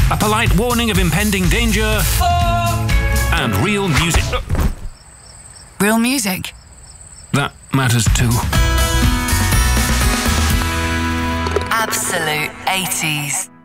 A polite warning of impending danger. And real music. Real music? That matters too. Absolute 80s.